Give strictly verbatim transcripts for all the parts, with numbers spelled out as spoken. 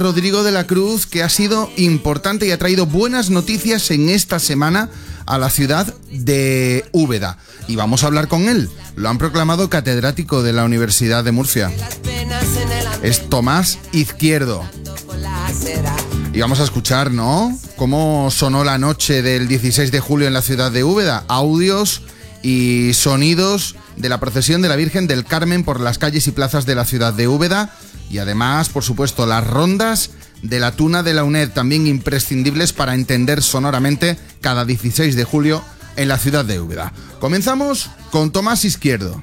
Rodrigo de la Cruz, que ha sido importante y ha traído buenas noticias en esta semana a la ciudad de Úbeda. Y vamos a hablar con él. Lo han proclamado catedrático de la Universidad de Murcia. Es Tomás Izquierdo. Y vamos a escuchar, ¿no?, cómo sonó la noche del dieciséis de julio en la ciudad de Úbeda. Audios y sonidos de la procesión de la Virgen del Carmen por las calles y plazas de la ciudad de Úbeda. Y además, por supuesto, las rondas de la Tuna de la UNED, también imprescindibles para entender sonoramente cada dieciséis de julio en la ciudad de Úbeda. Comenzamos con Tomás Izquierdo.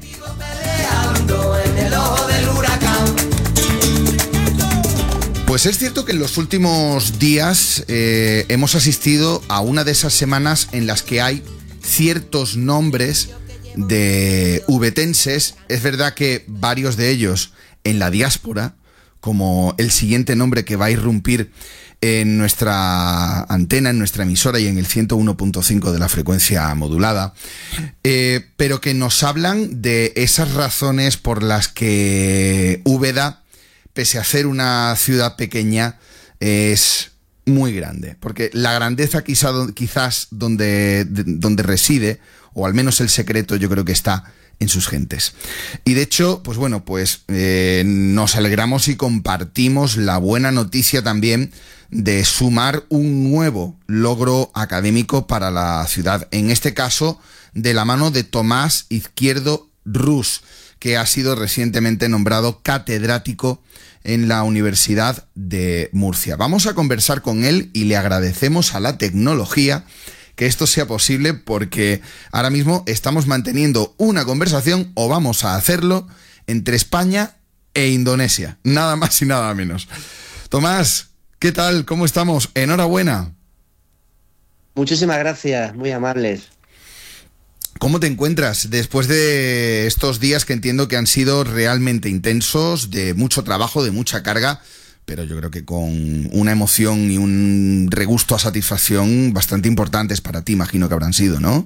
Pues es cierto que en los últimos días eh, hemos asistido a una de esas semanas en las que hay ciertos nombres de ubetenses. Es verdad que varios de ellos en la diáspora, como el siguiente nombre que va a irrumpir en nuestra antena, en nuestra emisora y en el ciento uno punto cinco de la frecuencia modulada, eh, pero que nos hablan de esas razones por las que Úbeda, pese a ser una ciudad pequeña, es muy grande, porque la grandeza quizá, quizás donde, donde reside, o al menos el secreto, yo creo que está en sus gentes. Y de hecho, pues bueno, pues eh, nos alegramos y compartimos la buena noticia también de sumar un nuevo logro académico para la ciudad, en este caso de la mano de Tomás Izquierdo Rus, que ha sido recientemente nombrado catedrático en la Universidad de Murcia. Vamos a conversar con él y le agradecemos a la tecnología que esto sea posible, porque ahora mismo estamos manteniendo una conversación, o vamos a hacerlo, entre España e Indonesia, nada más y nada menos. Tomás, ¿qué tal? ¿Cómo estamos? Enhorabuena. Muchísimas gracias, muy amables. ¿Cómo te encuentras después de estos días que entiendo que han sido realmente intensos, de mucho trabajo, de mucha carga, pero yo creo que con una emoción y un regusto a satisfacción bastante importantes para ti, imagino que habrán sido, ¿no?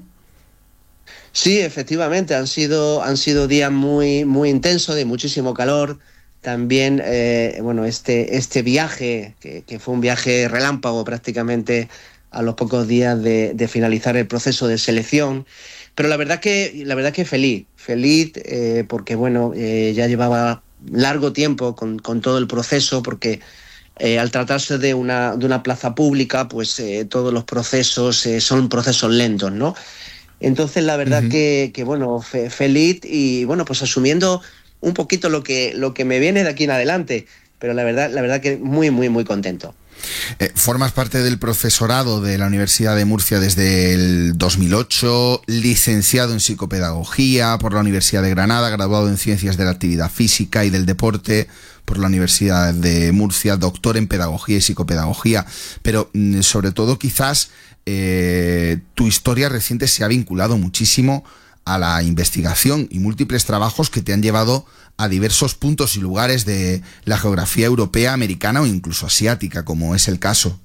Sí, efectivamente, han sido, han sido días muy, muy intensos, de muchísimo calor. También, eh, bueno, este, este viaje, que, que fue un viaje relámpago prácticamente a los pocos días de, de finalizar el proceso de selección. Pero la verdad que, la verdad que feliz, feliz eh, porque, bueno, eh, ya llevaba largo tiempo con, con todo el proceso, porque eh, al tratarse de una, de una plaza pública, pues eh, todos los procesos eh, son procesos lentos, ¿no? Entonces la verdad uh-huh. que, que, bueno, fe, feliz y, bueno, pues asumiendo un poquito lo que, lo que me viene de aquí en adelante, pero la verdad, la verdad que muy, muy, muy contento. Eh, formas parte del profesorado de la Universidad de Murcia desde el dos mil ocho, licenciado en psicopedagogía por la Universidad de Granada, graduado en ciencias de la actividad física y del deporte por la Universidad de Murcia, doctor en pedagogía y psicopedagogía, pero sobre todo quizás eh, tu historia reciente se ha vinculado muchísimo a la investigación y múltiples trabajos que te han llevado a diversos puntos y lugares de la geografía europea, americana o incluso asiática, como es el caso.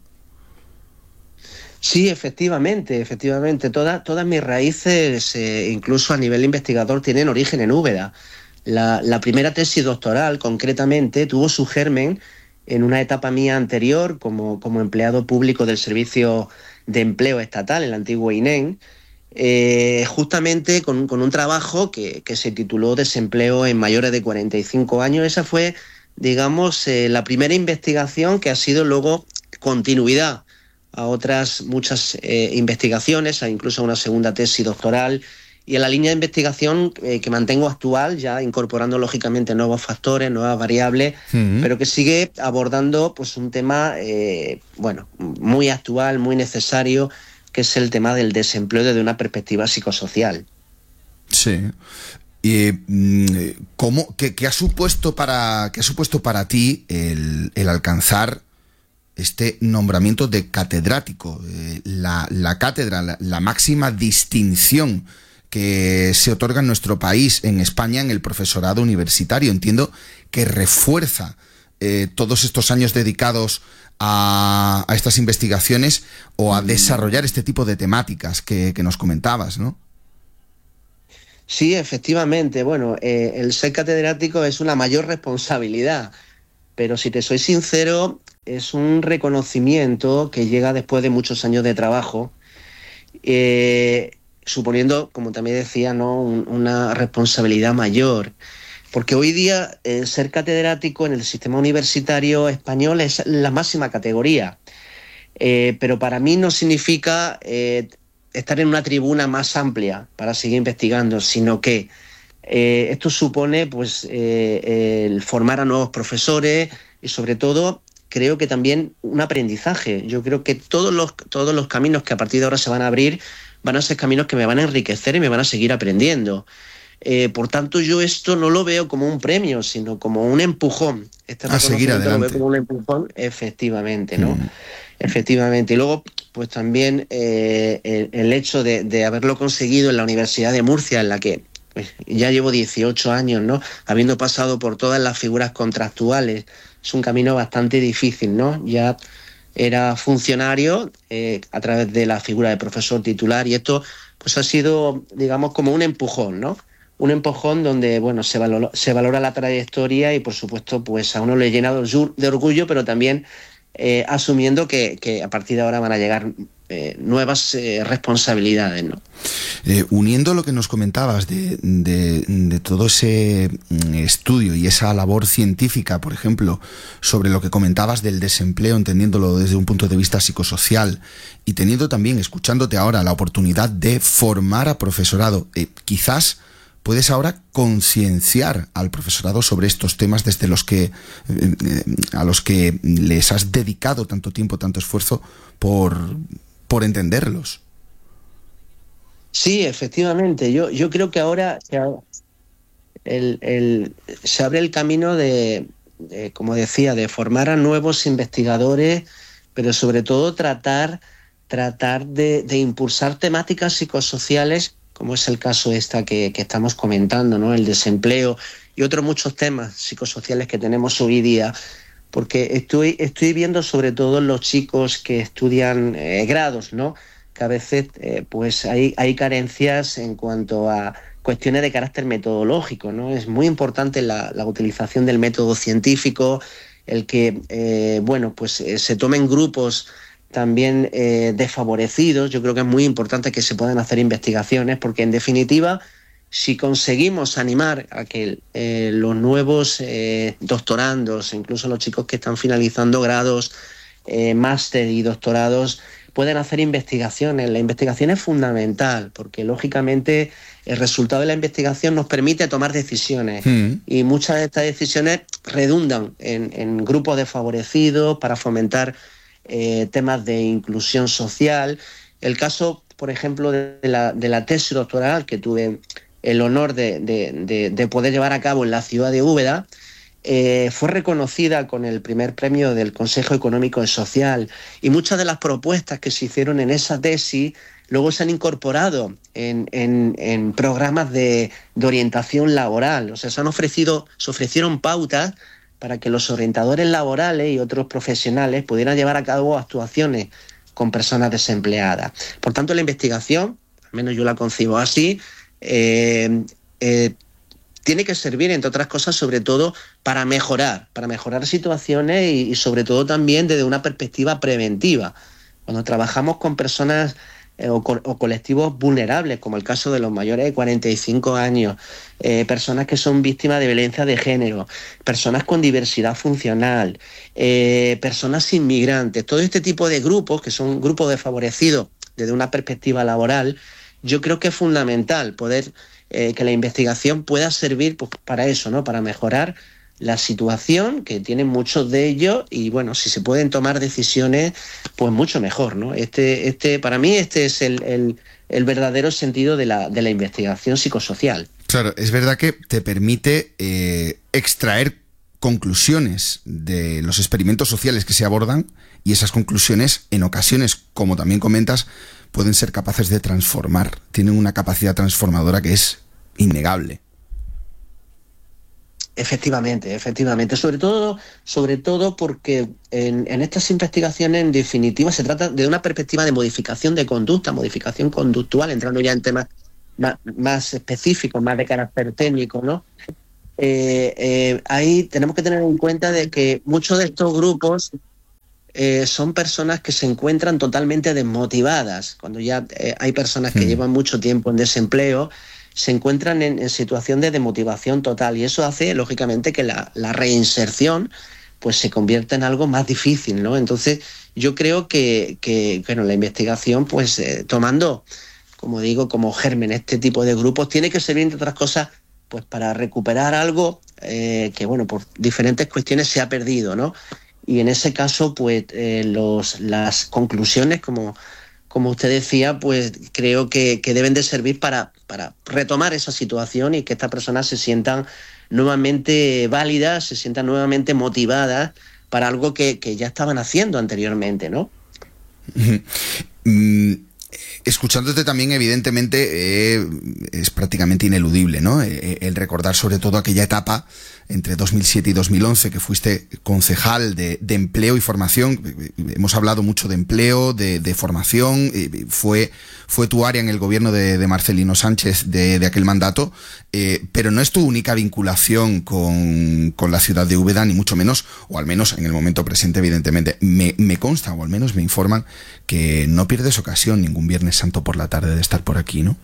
Sí, efectivamente, efectivamente. Toda, todas mis raíces, eh, incluso a nivel investigador, tienen origen en Úbeda. La, la primera tesis doctoral, concretamente, tuvo su germen en una etapa mía anterior como, como empleado público del Servicio de Empleo Estatal, el antiguo I N E M, Eh, justamente con, con un trabajo que, que se tituló Desempleo en mayores de cuarenta y cinco años. Esa fue, digamos, eh, la primera investigación que ha sido luego continuidad a otras muchas eh, investigaciones, a incluso a una segunda tesis doctoral, y en la línea de investigación eh, que mantengo actual, ya incorporando lógicamente nuevos factores, nuevas variables, uh-huh. pero que sigue abordando pues un tema eh, bueno, muy actual, muy necesario, que es el tema del desempleo desde una perspectiva psicosocial. Sí. ¿Y cómo, qué, qué ha supuesto para, qué ha supuesto para ti el, el alcanzar este nombramiento de catedrático? Eh, la, la cátedra, la, la máxima distinción que se otorga en nuestro país, en España, en el profesorado universitario. Entiendo que refuerza eh, todos estos años dedicados A, a estas investigaciones o a desarrollar este tipo de temáticas que, que nos comentabas, ¿no? Sí, efectivamente. Bueno, eh, el ser catedrático es una mayor responsabilidad, pero si te soy sincero, es un reconocimiento que llega después de muchos años de trabajo, eh, suponiendo, como también decía, ¿no?, un, una responsabilidad mayor. Porque hoy día eh, ser catedrático en el sistema universitario español es la máxima categoría. Eh, pero para mí no significa eh, estar en una tribuna más amplia para seguir investigando, sino que eh, esto supone pues, eh, el formar a nuevos profesores y sobre todo creo que también un aprendizaje. Yo creo que todos los, todos los caminos que a partir de ahora se van a abrir van a ser caminos que me van a enriquecer y me van a seguir aprendiendo. Eh, por tanto, yo esto no lo veo como un premio, sino como un empujón. Este a seguir adelante. Lo veo como un empujón, efectivamente, ¿no? Mm. Efectivamente. Y luego, pues también eh, el, el hecho de, de haberlo conseguido en la Universidad de Murcia, en la que pues, ya llevo dieciocho años, ¿no? Habiendo pasado por todas las figuras contractuales, es un camino bastante difícil, ¿no? Ya era funcionario eh, a través de la figura de profesor titular y esto pues ha sido, digamos, como un empujón, ¿no? Un empujón donde, bueno, se valora, se valora la trayectoria y, por supuesto, pues a uno le llena de orgullo, pero también eh, asumiendo que, que a partir de ahora van a llegar eh, nuevas eh, responsabilidades, ¿no? Eh, uniendo lo que nos comentabas de, de, de todo ese estudio y esa labor científica, por ejemplo, sobre lo que comentabas del desempleo, entendiéndolo desde un punto de vista psicosocial, y teniendo también, escuchándote ahora, la oportunidad de formar a profesorado, eh, quizás puedes ahora concienciar al profesorado sobre estos temas desde los que eh, a los que les has dedicado tanto tiempo, tanto esfuerzo por, por entenderlos. Sí, efectivamente. Yo, yo creo que ahora el, el, se abre el camino de, de, como decía, de formar a nuevos investigadores, pero sobre todo tratar, tratar de, de impulsar temáticas psicosociales, como es el caso esta que, que estamos comentando, ¿no? El desempleo y otros muchos temas psicosociales que tenemos hoy día, porque estoy, estoy viendo sobre todo los chicos que estudian eh, grados, ¿no? Que a veces eh, pues hay, hay carencias en cuanto a cuestiones de carácter metodológico, ¿no? Es muy importante la, la utilización del método científico, el que eh, bueno, pues eh, se tomen grupos también eh, desfavorecidos. Yo creo que es muy importante que se puedan hacer investigaciones, porque en definitiva, si conseguimos animar a que eh, los nuevos eh, doctorandos, incluso los chicos que están finalizando grados, eh, máster y doctorados, pueden hacer investigaciones. La investigación es fundamental, porque lógicamente el resultado de la investigación nos permite tomar decisiones, mm. y muchas de estas decisiones redundan en, en grupos desfavorecidos para fomentar Eh, temas de inclusión social. El caso, por ejemplo, de la, de la tesis doctoral que tuve el honor de, de, de, de poder llevar a cabo en la ciudad de Úbeda, eh, fue reconocida con el primer premio del Consejo Económico y Social, y muchas de las propuestas que se hicieron en esa tesis luego se han incorporado en, en, en programas de, de orientación laboral. O sea, se han ofrecido, se ofrecieron pautas para que los orientadores laborales y otros profesionales pudieran llevar a cabo actuaciones con personas desempleadas. Por tanto, la investigación, al menos yo la concibo así, eh, eh, tiene que servir, entre otras cosas, sobre todo para mejorar, para mejorar situaciones y, y sobre todo también desde una perspectiva preventiva. Cuando trabajamos con personas eh, o, co o colectivos vulnerables, como el caso de los mayores de cuarenta y cinco años, eh, personas que son víctimas de violencia de género, personas con diversidad funcional, eh, personas inmigrantes, todo este tipo de grupos, que son grupos desfavorecidos desde una perspectiva laboral, yo creo que es fundamental poder eh, que la investigación pueda servir pues, para eso, ¿no? Para mejorar la situación que tienen muchos de ellos, y bueno, si se pueden tomar decisiones, pues mucho mejor, ¿no? Este, este, para mí este es el, el, el verdadero sentido de la, de la investigación psicosocial. Claro, es verdad que te permite eh, extraer conclusiones de los experimentos sociales que se abordan, y esas conclusiones, en ocasiones, como también comentas, pueden ser capaces de transformar, tienen una capacidad transformadora que es innegable. Efectivamente, efectivamente. Sobre todo, sobre todo porque en, en estas investigaciones, en definitiva, se trata de una perspectiva de modificación de conducta, modificación conductual, entrando ya en temas más, más específicos, más de carácter técnico, ¿no? Eh, eh, ahí tenemos que tener en cuenta de que muchos de estos grupos eh, son personas que se encuentran totalmente desmotivadas. Cuando ya eh, hay personas que mm. llevan mucho tiempo en desempleo, se encuentran en, en situación de desmotivación total, y eso hace, lógicamente, que la, la reinserción pues se convierta en algo más difícil, ¿no? Entonces, yo creo que, que bueno, la investigación, pues eh, tomando, como digo, como germen este tipo de grupos, tiene que servir, entre otras cosas, pues para recuperar algo eh, que, bueno, por diferentes cuestiones se ha perdido, ¿no? Y en ese caso, pues eh, los, las conclusiones, como, como usted decía, pues creo que, que deben de servir para, para retomar esa situación y que estas personas se sientan nuevamente válidas, se sientan nuevamente motivadas para algo que, que ya estaban haciendo anteriormente, ¿no? Mm. Escuchándote también, evidentemente, eh, es prácticamente ineludible, ¿no? Eh, el recordar sobre todo aquella etapa entre dos mil siete y dos mil once, que fuiste concejal de, de empleo y formación. Hemos hablado mucho de empleo, de, de formación. Eh, fue, fue tu área en el gobierno de, de Marcelino Sánchez de, de aquel mandato, eh, pero no es tu única vinculación con, con la ciudad de Úbeda, ni mucho menos, o al menos en el momento presente, evidentemente. Me, me consta, o al menos me informan, que no pierdes ocasión ningún Viernes Santo por la tarde de estar por aquí, ¿no?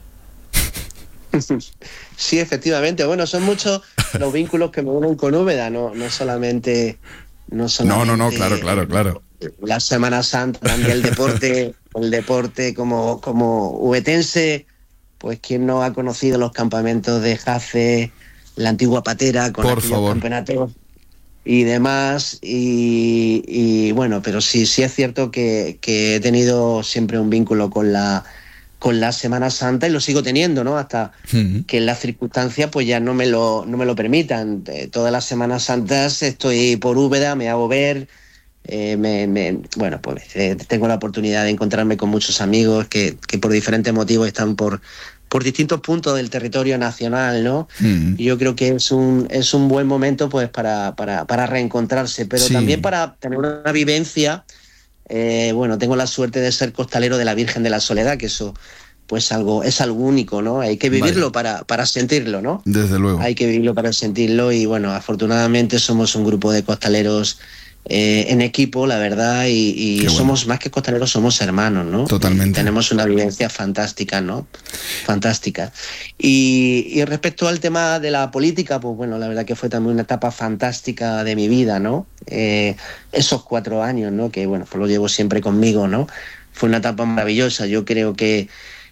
Sí, efectivamente. Bueno, son muchos los vínculos que me unen con Úbeda, no, no solamente... No, solamente no, no, no, claro, claro, claro. La Semana Santa, también el deporte, el deporte como, como ubetense, pues quien no ha conocido los campamentos de Jafe, la antigua Patera, con por aquellos favor. campeonatos y demás, y, y bueno, pero sí, sí es cierto que, que he tenido siempre un vínculo con la con la Semana Santa, y lo sigo teniendo, ¿no? Hasta uh-huh. que las circunstancias pues ya no me lo, no me lo permitan. Eh, todas las Semanas Santas estoy por Úbeda, me hago ver, eh, me, me, bueno, pues eh, tengo la oportunidad de encontrarme con muchos amigos que, que por diferentes motivos están por por distintos puntos del territorio nacional, ¿no? Mm. Y yo creo que es un es un buen momento pues para, para, para reencontrarse, pero sí. también para tener una vivencia. Eh, bueno, tengo la suerte de ser costalero de la Virgen de la Soledad, que eso pues algo es algo único, ¿no? Hay que vivirlo para, para sentirlo, ¿no? Desde luego. Hay que vivirlo para sentirlo, y bueno, afortunadamente somos un grupo de costaleros Eh, en equipo, la verdad, y, y bueno. somos más que costaleros, somos hermanos, ¿no? Totalmente. Y tenemos una vivencia fantástica, ¿no? Fantástica. Y, y respecto al tema de la política, pues bueno, la verdad que fue también una etapa fantástica de mi vida, ¿no? Eh, esos cuatro años, ¿no? Que bueno, pues lo llevo siempre conmigo, ¿no? Fue una etapa maravillosa. Yo creo que,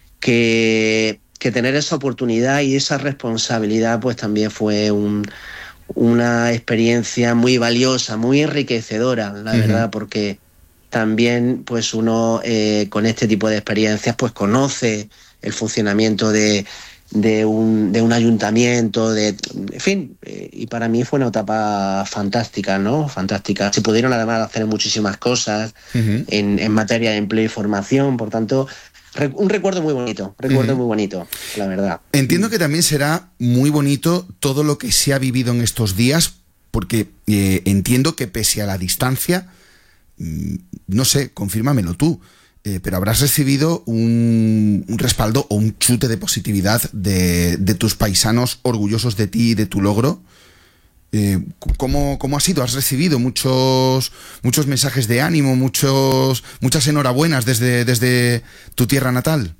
que, que tener esa oportunidad y esa responsabilidad, pues también fue un una experiencia muy valiosa, muy enriquecedora, la uh-huh. verdad, porque también pues uno eh, con este tipo de experiencias pues conoce el funcionamiento de, de, un, de un ayuntamiento, de, en fin, eh, y para mí fue una etapa fantástica, ¿no? Fantástica. Se pudieron además hacer muchísimas cosas uh-huh. en, en materia de empleo y formación, por tanto, un recuerdo muy bonito, recuerdo uh-huh. muy bonito, la verdad. Entiendo que también será muy bonito todo lo que se ha vivido en estos días, porque eh, entiendo que pese a la distancia, mmm, no sé, confírmamelo tú, eh, pero habrás recibido un, un respaldo o un chute de positividad de, de tus paisanos orgullosos de ti y de tu logro. Eh, ¿cómo, ¿Cómo ha sido? ¿Has recibido muchos muchos mensajes de ánimo, muchos muchas enhorabuenas desde, desde tu tierra natal?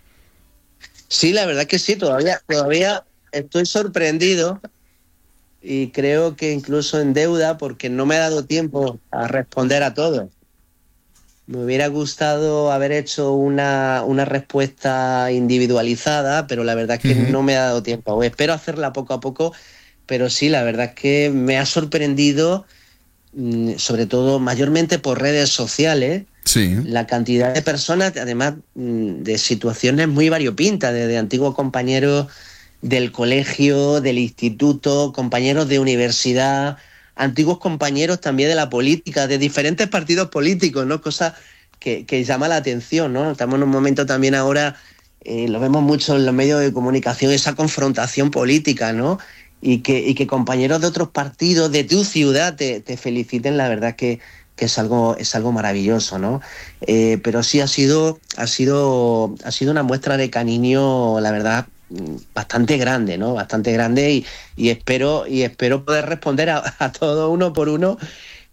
Sí, la verdad que sí, todavía, todavía estoy sorprendido, y creo que incluso en deuda, porque no me ha dado tiempo a responder a todo. Me hubiera gustado haber hecho una, una respuesta individualizada, pero la verdad es que uh-huh. no me ha dado tiempo. Espero hacerla poco a poco. Pero sí, la verdad es que me ha sorprendido, sobre todo mayormente por redes sociales, sí. la cantidad de personas, además de situaciones muy variopintas, desde antiguos compañeros del colegio, del instituto, compañeros de universidad, antiguos compañeros también de la política, de diferentes partidos políticos, ¿no? Cosa que, que llama la atención, ¿no? Estamos en un momento también ahora, eh, lo vemos mucho en los medios de comunicación, esa confrontación política, ¿no? Y que, y que compañeros de otros partidos de tu ciudad te, te feliciten, la verdad que, que es algo es algo maravilloso, ¿no? Eh, pero sí ha sido ha sido ha sido una muestra de cariño, la verdad, bastante grande, ¿no? Bastante grande, y, y espero y espero poder responder a, a todo uno por uno,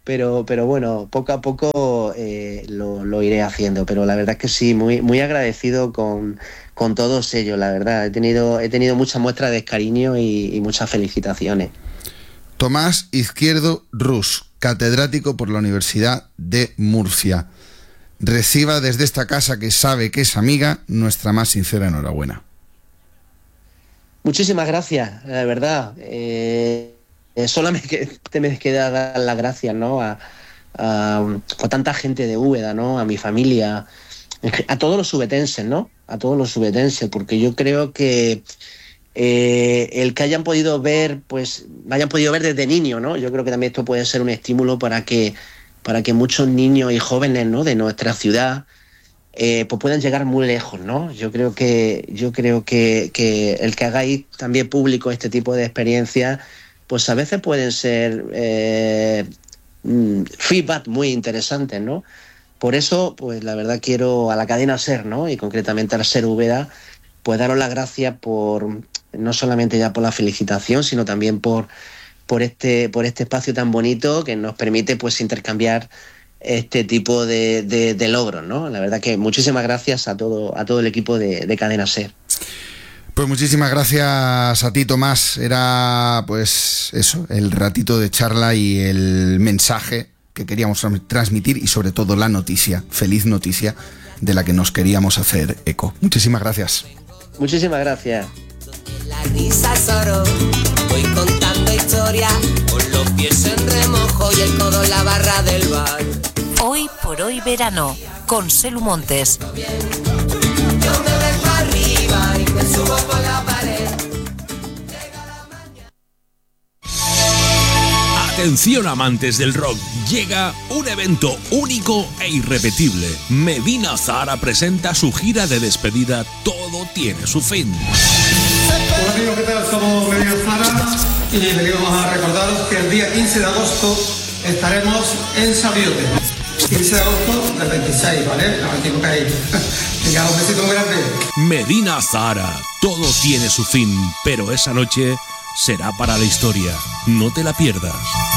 pero, pero bueno, poco a poco eh, lo, lo iré haciendo. Pero la verdad es que sí, muy, muy agradecido con, con todos ellos, la verdad. He tenido, he tenido muchas muestras de cariño y, y muchas felicitaciones. Tomás Izquierdo Rus, catedrático por la Universidad de Murcia. Reciba desde esta casa que sabe que es amiga nuestra más sincera enhorabuena. Muchísimas gracias, la verdad. Eh, eh, solamente me queda dar las gracias, ¿no? A, a, a tanta gente de Úbeda, ¿no? A mi familia, a todos los ubetenses, ¿no? A todos los ubetenses, porque yo creo que eh, el que hayan podido ver, pues, hayan podido ver desde niño, ¿no? Yo creo que también esto puede ser un estímulo para que, para que muchos niños y jóvenes, ¿no? De nuestra ciudad, Eh, pues puedan llegar muy lejos, ¿no? Yo creo que yo creo que, que el que hagáis también público este tipo de experiencias, pues a veces pueden ser eh, feedback muy interesantes, ¿no? Por eso, pues la verdad quiero a la cadena SER, ¿no? Y concretamente a la SER Úbeda, pues daros las gracias por, no solamente ya por la felicitación, sino también por, por este, por este espacio tan bonito que nos permite, pues, intercambiar este tipo de, de, de logros, ¿no? La verdad que muchísimas gracias a todo, a todo el equipo de, de Cadena SER. Pues muchísimas gracias a ti, Tomás. Era, pues, eso, el ratito de charla y el mensaje que queríamos transmitir y sobre todo la noticia, feliz noticia, de la que nos queríamos hacer eco. Muchísimas gracias. Muchísimas gracias. La risa solo, voy contando historia, con los pies en remojo y el codo en la barra del bar. Hoy por hoy verano, con Selu Montes. Yo me vengo arriba y me subo por la pared. Atención amantes del rock, llega un evento único e irrepetible. Medina Zahara presenta su gira de despedida Todo tiene su fin. Hola amigos, ¿qué tal? Somos Medina Zahara y venimos a recordaros que el día quince de agosto estaremos en Sabiote. quince de agosto del veintiséis, ¿vale? La última que hay. Venga, un besito muy grande. Medina Zahara, todo tiene su fin, pero esa noche será para la historia. No te la pierdas.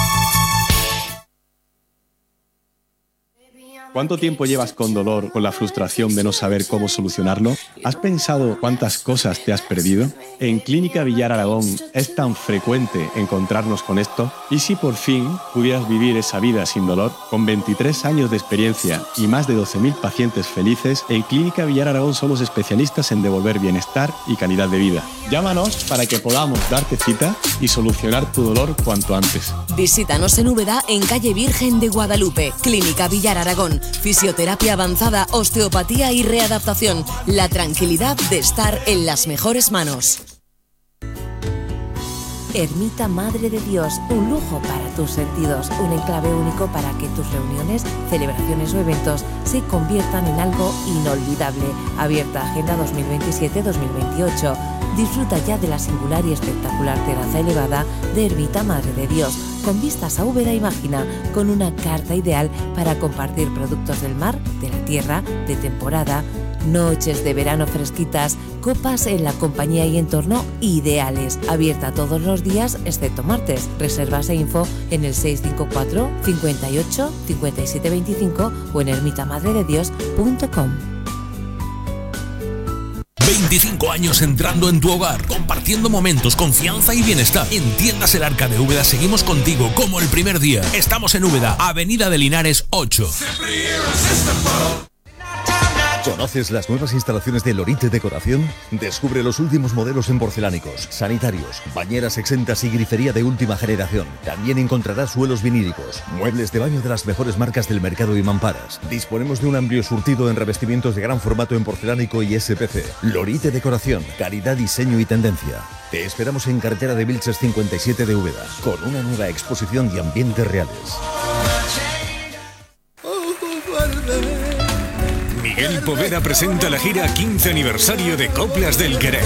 ¿Cuánto tiempo llevas con dolor, con la frustración de no saber cómo solucionarlo? ¿Has pensado cuántas cosas te has perdido? En Clínica Villar Aragón es tan frecuente encontrarnos con esto. ¿Y si por fin pudieras vivir esa vida sin dolor? Con veintitrés años de experiencia y más de doce mil pacientes felices, en Clínica Villar Aragón somos especialistas en devolver bienestar y calidad de vida. Llámanos para que podamos darte cita y solucionar tu dolor cuanto antes. Visítanos en Úbeda, en calle Virgen de Guadalupe. Clínica Villar Aragón. Fisioterapia avanzada, osteopatía y readaptación. La tranquilidad de estar en las mejores manos. Ermita Madre de Dios, un lujo para tus sentidos, un enclave único para que tus reuniones, celebraciones o eventos se conviertan en algo inolvidable. Abierta Agenda dos mil veintisiete dos mil veintiocho. Disfruta ya de la singular y espectacular terraza elevada de Ermita Madre de Dios, con vistas a Úbeda y Mágina, con una carta ideal para compartir productos del mar, de la tierra, de temporada, noches de verano fresquitas, copas en la compañía y entorno ideales. Abierta todos los días excepto martes. Reservas e info en el seis cinco cuatro, cincuenta y ocho, cincuenta y siete veinticinco o en ermita madre de dios punto com. veinticinco años entrando en tu hogar, compartiendo momentos, confianza y bienestar. En Tiendas El Arca de Úbeda seguimos contigo como el primer día. Estamos en Úbeda, Avenida de Linares ocho. ¿Conoces las nuevas instalaciones de Lorite Decoración? Descubre los últimos modelos en porcelánicos, sanitarios, bañeras exentas y grifería de última generación. También encontrarás suelos vinílicos, muebles de baño de las mejores marcas del mercado y mamparas. Disponemos de un amplio surtido en revestimientos de gran formato en porcelánico y S P C. Lorite Decoración, calidad, diseño y tendencia. Te esperamos en carretera de Vilches cincuenta y siete de Úbeda, con una nueva exposición de ambientes reales. Miguel Poveda presenta la gira quince aniversario de Coplas del Querer.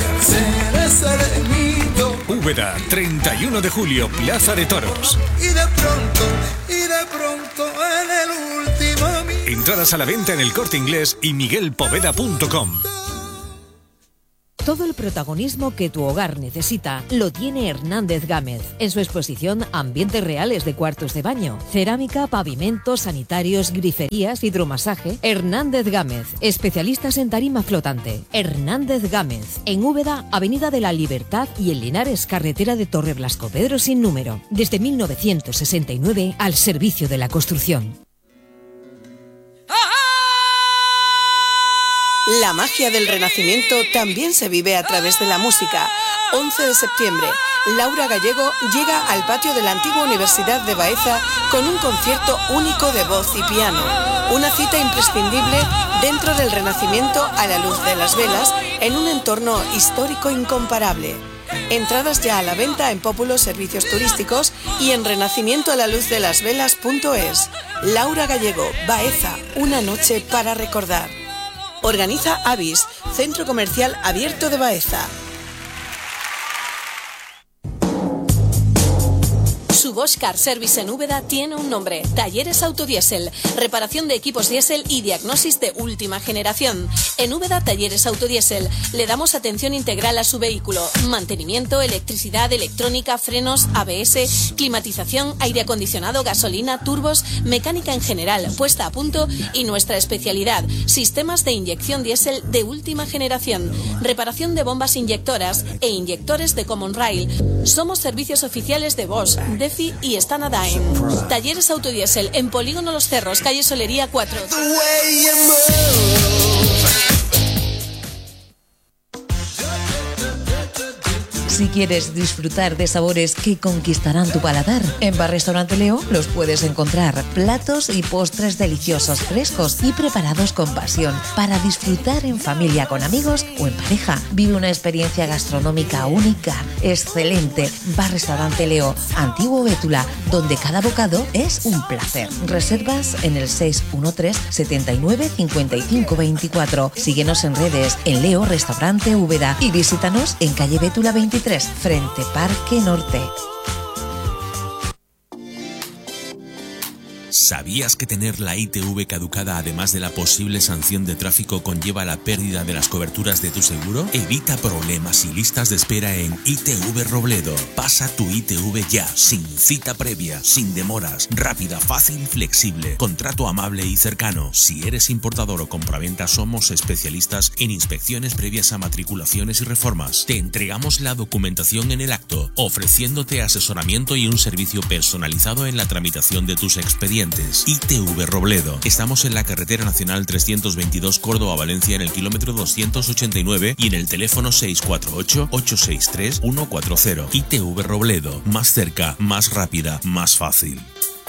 Úbeda, treinta y uno de julio, Plaza de Toros. Y de pronto, y de pronto en el último... Entradas a la venta en El Corte Inglés y miguel poveda punto com. Todo el protagonismo que tu hogar necesita lo tiene Hernández Gámez en su exposición Ambientes Reales de Cuartos de Baño. Cerámica, pavimentos, sanitarios, griferías, hidromasaje. Hernández Gámez, especialistas en tarima flotante. Hernández Gámez, en Úbeda, Avenida de la Libertad, y en Linares, carretera de Torre Blasco Pedro sin número. Desde mil novecientos sesenta y nueve al servicio de la construcción. La magia del Renacimiento también se vive a través de la música. once de septiembre, Laura Gallego llega al patio de la antigua Universidad de Baeza con un concierto único de voz y piano. Una cita imprescindible dentro del Renacimiento a la luz de las velas, en un entorno histórico incomparable. Entradas ya a la venta en Pópulo Servicios Turísticos y en renacimiento a la luz de las velas punto es. Laura Gallego, Baeza, una noche para recordar. Organiza Avis, Centro Comercial Abierto de Baeza. Su Bosch Car Service en Úbeda tiene un nombre: Talleres Autodiesel. Reparación de equipos diésel y diagnosis de última generación. En Úbeda, Talleres Autodiesel. Le damos atención integral a su vehículo: mantenimiento, electricidad, electrónica, frenos, A B S, climatización, aire acondicionado, gasolina, turbos, mecánica en general, puesta a punto y nuestra especialidad: sistemas de inyección diésel de última generación. Reparación de bombas inyectoras e inyectores de Common Rail. Somos servicios oficiales de Bosch, de y Stannadain. Talleres Autodiesel en Polígono Los Cerros, calle Solería cuatro. Si quieres disfrutar de sabores que conquistarán tu paladar, en Bar Restaurante Leo los puedes encontrar. Platos y postres deliciosos, frescos y preparados con pasión para disfrutar en familia, con amigos o en pareja. Vive una experiencia gastronómica única, excelente. Bar Restaurante Leo, Antiguo Bétula, donde cada bocado es un placer. Reservas en el seis uno tres, setenta y nueve, cincuenta y cinco veinticuatro. Síguenos en redes en Leo Restaurante Úbeda y visítanos en calle Bétula veintitrés, frente Parque Norte. ¿Sabías que tener la I T V caducada, además de la posible sanción de tráfico, conlleva la pérdida de las coberturas de tu seguro? Evita problemas y listas de espera en I T V Robledo. Pasa tu I T V ya, sin cita previa, sin demoras, rápida, fácil, flexible, contrato amable y cercano. Si eres importador o compraventa, somos especialistas en inspecciones previas a matriculaciones y reformas. Te entregamos la documentación en el acto, ofreciéndote asesoramiento y un servicio personalizado en la tramitación de tus expedientes. I T V Robledo. Estamos en la carretera nacional trescientos veintidós Córdoba-Valencia, en el kilómetro doscientos ochenta y nueve, y en el teléfono seis cuatro ocho, ocho seis tres, uno cuatro cero. I T V Robledo. Más cerca, más rápida, más fácil.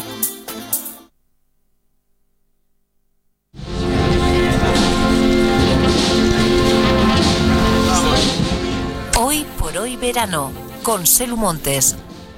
Hoy por hoy verano, con Selu Montes.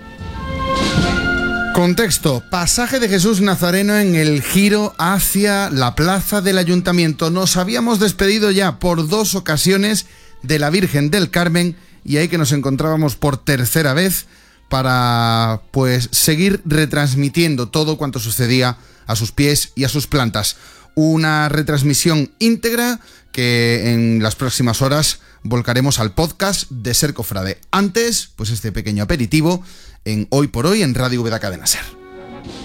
Contexto: pasaje de Jesús Nazareno en el giro hacia la plaza del Ayuntamiento. Nos habíamos despedido ya por dos ocasiones de la Virgen del Carmen y ahí que nos encontrábamos por tercera vez para, pues, seguir retransmitiendo todo cuanto sucedía a sus pies y a sus plantas. Una retransmisión íntegra que en las próximas horas volcaremos al podcast de Ser Cofrade. Antes, pues este pequeño aperitivo en Hoy por Hoy en Radio Úbeda Cadena Ser.